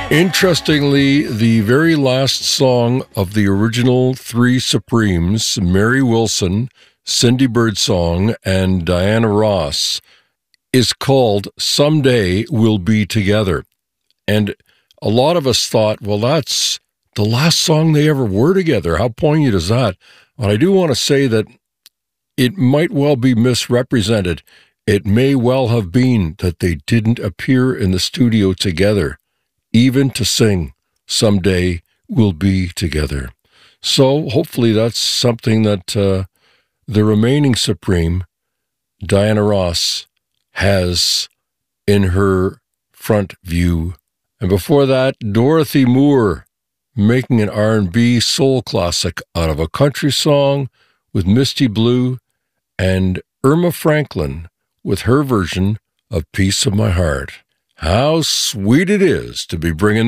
Interestingly, the very last song of the original three Supremes, Mary Wilson, Cindy Birdsong, and Diana Ross, is called Someday We'll Be Together. And a lot of us thought, well, that's the last song they ever were together. How poignant is that? But I do want to say that it might well be misrepresented. It may well have been that they didn't appear in the studio together, even to sing Someday We'll Be Together. So hopefully that's something that the remaining Supreme, Diana Ross, has in her front view. And before that, Dorothy Moore, making an R&B soul classic out of a country song with Misty Blue, and Irma Franklin with her version of Piece of My Heart. How sweet it is to be bringing